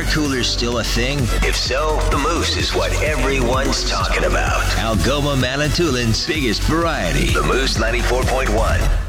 coolers still a thing? If so, the Moose is what everyone's talking about. Algoma Manitoulin's biggest variety. The Moose 94.1.